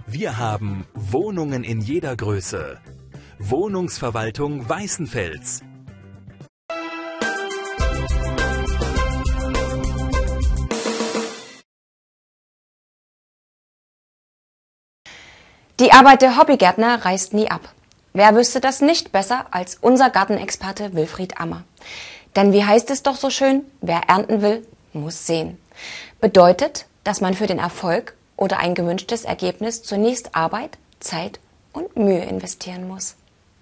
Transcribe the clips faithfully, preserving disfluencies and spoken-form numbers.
Wir haben Wohnungen in jeder Größe. Wohnungsverwaltung Weißenfels. Die Arbeit der Hobbygärtner reißt nie ab. Wer wüsste das nicht besser als unser Gartenexperte Wilfried Ammer? Denn wie heißt es doch so schön, wer ernten will, muss sehen. Bedeutet, dass man für den Erfolg oder ein gewünschtes Ergebnis zunächst Arbeit, Zeit und Mühe investieren muss.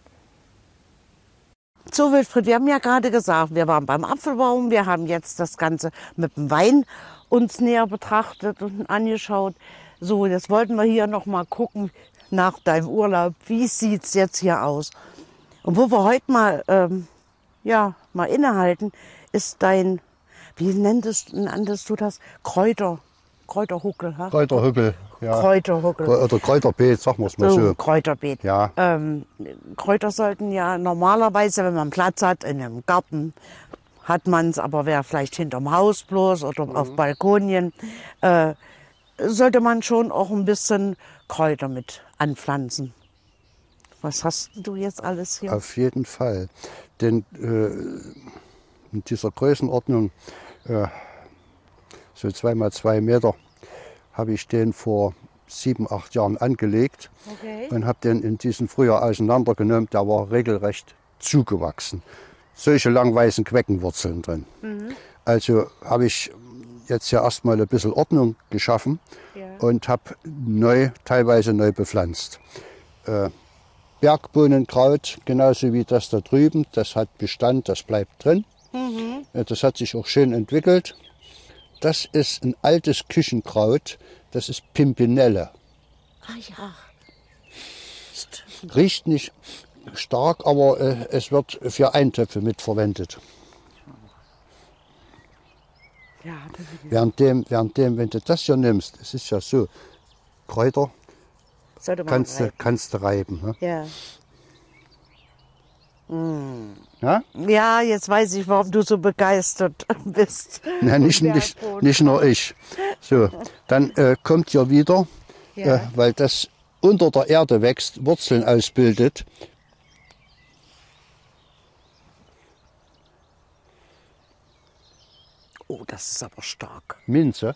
So, Wilfried, wir haben ja gerade gesagt, wir waren beim Apfelbaum, wir haben jetzt das Ganze mit dem Wein uns näher betrachtet und angeschaut. So, jetzt wollten wir hier noch mal gucken nach deinem Urlaub, wie sieht es jetzt hier aus? Und wo wir heute mal, ähm, ja, mal innehalten, ist dein, wie nenntest, nanntest du das? Kräuter, Kräuterhuckel. Ha? Kräuterhügel, ja. Kräuterhuckel. Oder Kräuterbeet, sagen wir es mal so. So, Kräuterbeet. Ja. Ähm, Kräuter sollten ja normalerweise, wenn man Platz hat in einem Garten, hat man es, aber wer vielleicht hinterm Haus bloß oder mhm. auf Balkonien, äh, sollte man schon auch ein bisschen Kräuter mit anpflanzen. Was hast du jetzt alles hier? Auf jeden Fall. Denn äh, in dieser Größenordnung, äh, so zwei mal zwei Meter, habe ich den vor sieben, acht Jahren angelegt Okay. und habe den in diesem Frühjahr auseinandergenommen. Der war regelrecht zugewachsen. Solche lang weißen Queckenwurzeln drin. Mhm. Also habe ich jetzt ja erstmal ein bisschen Ordnung geschaffen Ja. und habe neu, teilweise neu bepflanzt. Äh, Bergbohnenkraut, genauso wie das da drüben, das hat Bestand, das bleibt drin. Mhm. Äh, das hat sich auch schön entwickelt. Das ist ein altes Küchenkraut, das ist Pimpinelle. Ah ja. Riecht nicht stark, aber äh, es wird für Eintöpfe mitverwendet. Ja, das Währenddem, währenddem, wenn du das hier nimmst, es ist ja so, Kräuter sollte man kannst du, reiben. kannst du reiben. Ne? Ja. Mm. Ja? Ja, jetzt weiß ich, warum du so begeistert bist. Na, nicht, nicht, nicht nur ich. So, dann äh, kommt hier wieder, Ja. äh, weil das unter der Erde wächst, Wurzeln ausbildet. Oh, das ist aber stark. Minze.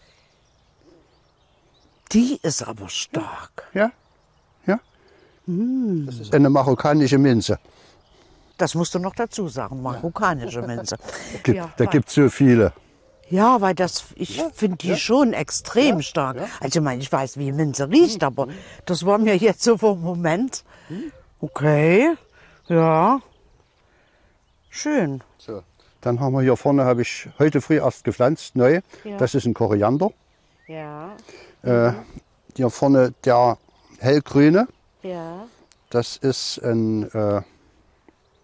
Die ist aber stark. Ja, ja. Das ist eine marokkanische Minze. Das musst du noch dazu sagen, marokkanische Minze. Gibt, Ja, da weil- gibt es so viele. Ja, weil das, ich finde die schon extrem stark. Also ich meine, ich weiß, wie Minze riecht, aber das war mir jetzt so vom Moment. Okay, ja, schön. So. Dann haben wir hier vorne, habe ich heute früh erst gepflanzt, neu. Ja. Das ist ein Koriander. Ja, Äh, hier vorne der hellgrüne. ja, Das ist ein äh,